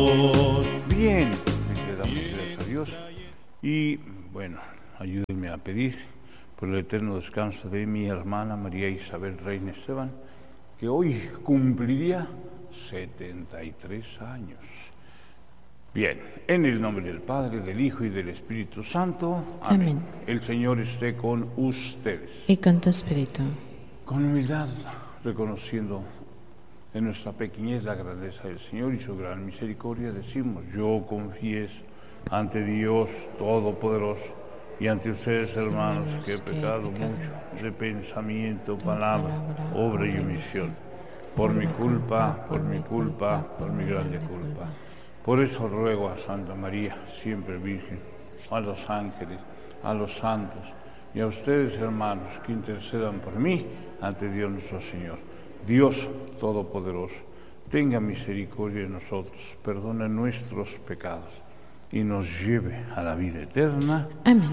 Bien, le damos gracias a Dios y bueno, ayúdenme a pedir por el eterno descanso de mi hermana María Isabel Reina Esteban, que hoy cumpliría 73 años. Bien, en el nombre del Padre, del Hijo y del Espíritu Santo. Amén. El Señor esté con ustedes. Y con tu espíritu. Con humildad, reconociendo en nuestra pequeñez la grandeza del Señor y su gran misericordia, decimos: yo confieso ante Dios Todopoderoso y ante ustedes, hermanos, que he pecado mucho de pensamiento, palabra, obra y omisión, por mi culpa, por mi grande culpa. Por eso ruego a Santa María, siempre Virgen, a los ángeles, a los santos y a ustedes, hermanos, que intercedan por mí ante Dios nuestro Señor. Dios Todopoderoso, tenga misericordia de nosotros, perdone nuestros pecados y nos lleve a la vida eterna. Amén.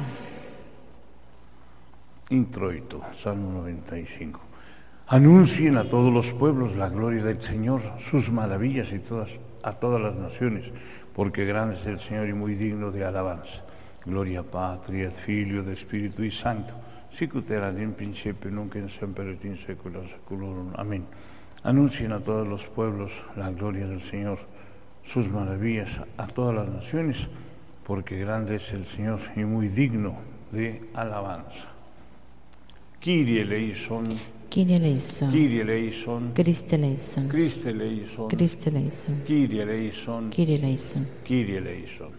Introito, Salmo 95. Anuncien a todos los pueblos la gloria del Señor, sus maravillas a todas las naciones, porque grande es el Señor y muy digno de alabanza. Gloria Patri et Filio et Spiritui Sancto, sicut erat in principio nunc in semper et in saecula saeculorum. Amén. Anuncien a todos los pueblos la gloria del Señor, sus maravillas a todas las naciones, porque grande es el Señor y muy digno de alabanza. Kyrie eleison, Kyrie eleison, Kyrie eleison, Christe eleison, Christe eleison, Christe eleison, Kyrie eleison, Kyrie eleison. Kyrie eleison.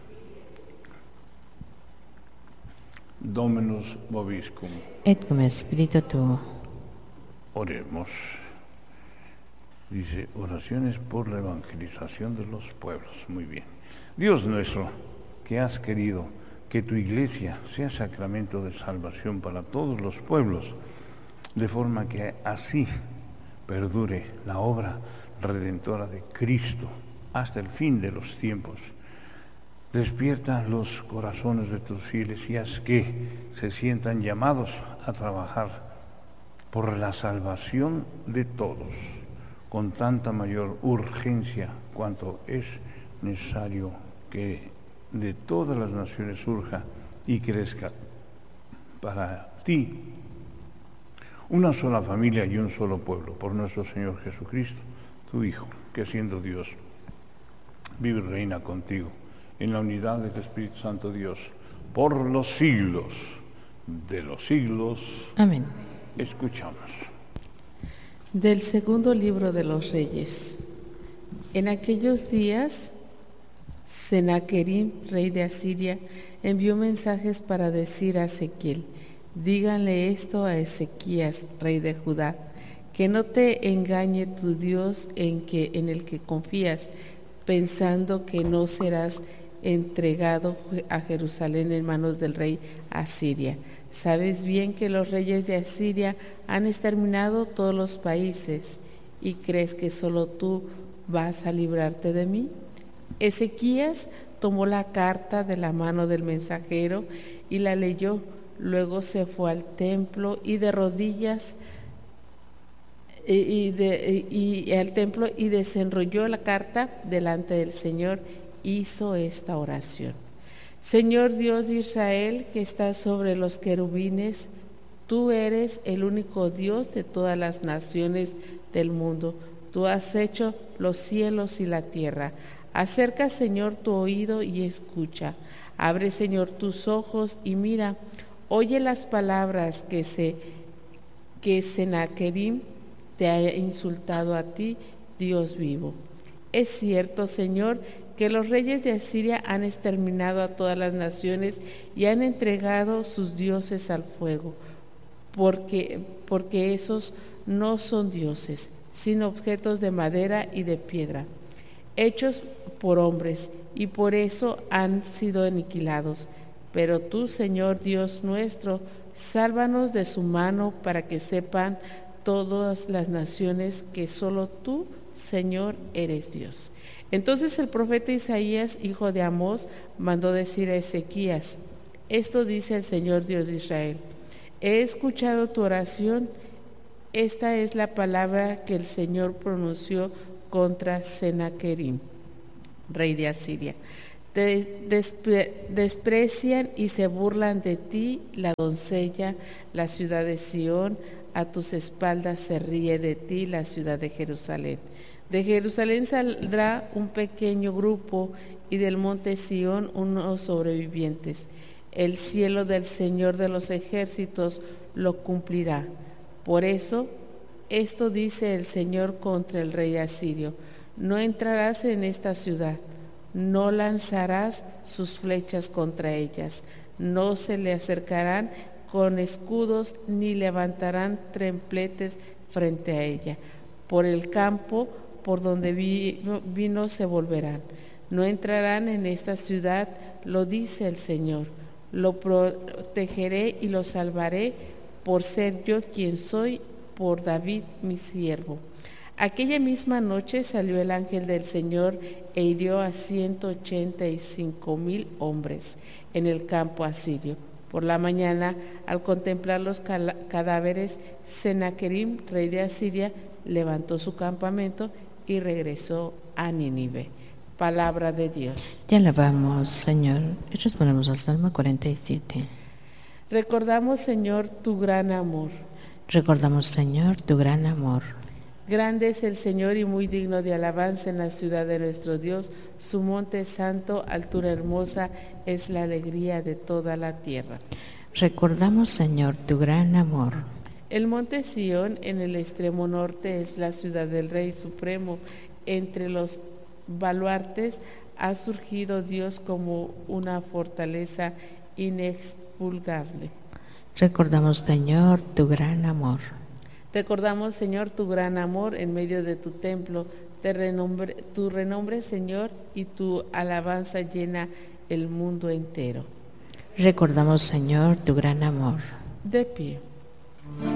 Dominus vobiscum. Et cum spiritu tuo. Oremos. Dice, oraciones por la evangelización de los pueblos. Muy bien. Dios nuestro, que has querido que tu iglesia sea sacramento de salvación para todos los pueblos, de forma que así perdure la obra redentora de Cristo hasta el fin de los tiempos. Despierta los corazones de tus fieles y haz que se sientan llamados a trabajar por la salvación de todos, con tanta mayor urgencia cuanto es necesario que de todas las naciones surja y crezca para ti una sola familia y un solo pueblo, por nuestro Señor Jesucristo, tu Hijo, que siendo Dios, vive y reina contigo en la unidad del Espíritu Santo Dios, por los siglos de los siglos. Amén. Escuchamos. Del segundo libro de los Reyes. En aquellos días, Sennacherib, rey de Asiria, envió mensajes para decir a Ezequiel: díganle esto a Ezequías, rey de Judá, que no te engañe tu Dios en el que confías, pensando que no serás entregado a Jerusalén en manos del rey Asiria. Sabes bien que los reyes de Asiria han exterminado todos los países, ¿y crees que solo tú vas a librarte de mí? Ezequías tomó la carta de la mano del mensajero y la leyó. Luego se fue al templo y de rodillas al templo y desenrolló la carta delante del Señor. Hizo esta oración: Señor Dios de Israel, que estás sobre los querubines, tú eres el único Dios de todas las naciones del mundo. Tú has hecho los cielos y la tierra. Acerca, Señor, tu oído y escucha. Abre, Señor, tus ojos y mira. Oye las palabras que Sennacherib te ha insultado a ti, Dios vivo. Es cierto, Señor, que los reyes de Asiria han exterminado a todas las naciones y han entregado sus dioses al fuego, porque esos no son dioses, sino objetos de madera y de piedra, hechos por hombres, y por eso han sido aniquilados. Pero tú, Señor Dios nuestro, sálvanos de su mano, para que sepan todas las naciones que solo tú, Señor, eres Dios. Entonces el profeta Isaías, hijo de Amós, mandó decir a Ezequías: esto dice el Señor Dios de Israel: he escuchado tu oración. Esta es la palabra que el Señor pronunció contra Sennacherib. rey de Asiria. Te desprecian y se burlan de ti, la doncella, la ciudad de Sión, a tus espaldas se ríe de ti la ciudad de Jerusalén. De Jerusalén saldrá un pequeño grupo y del monte Sión unos sobrevivientes. El cielo del Señor de los ejércitos lo cumplirá. Por eso, esto dice el Señor contra el rey asirio: no entrarás en esta ciudad, no lanzarás sus flechas contra ellas, no se le acercarán con escudos ni levantarán trempletes frente a ella. Por el campo por donde vino se volverán. No entrarán en esta ciudad, lo dice el Señor. Lo protegeré y lo salvaré por ser yo quien soy, por David mi siervo. Aquella misma noche salió el ángel del Señor e hirió a 185,000 hombres en el campo asirio. Por la mañana, al contemplar los cadáveres, Sennacherib, rey de Asiria, levantó su campamento y regresó a Nínive. Palabra de Dios. Te alabamos, Señor, y respondemos al Salmo 47. Recordamos, Señor, tu gran amor. Recordamos, Señor, tu gran amor. Grande es el Señor y muy digno de alabanza en la ciudad de nuestro Dios. Su monte santo, altura hermosa, es la alegría de toda la tierra. Recordamos, Señor, tu gran amor. El monte Sión en el extremo norte es la ciudad del Rey Supremo. Entre los baluartes ha surgido Dios como una fortaleza inexpugnable. Recordamos, Señor, tu gran amor. Recordamos, Señor, tu gran amor en medio de tu templo. Tu renombre, Señor, y tu alabanza llena el mundo entero. Recordamos, Señor, tu gran amor. De pie.